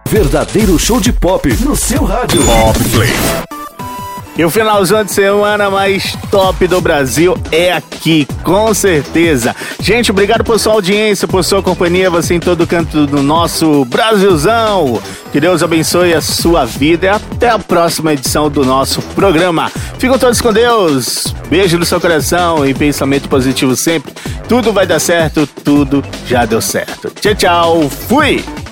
Verdadeiro show de pop no seu rádio. Pop Play. E o finalzão de semana mais top do Brasil é aqui, com certeza. Gente, obrigado por sua audiência, por sua companhia, você em todo canto do nosso Brasilzão. Que Deus abençoe a sua vida e até a próxima edição do nosso programa. Ficam todos com Deus. Beijo no seu coração e pensamento positivo sempre. Tudo vai dar certo, tudo já deu certo. Tchau, tchau. Fui!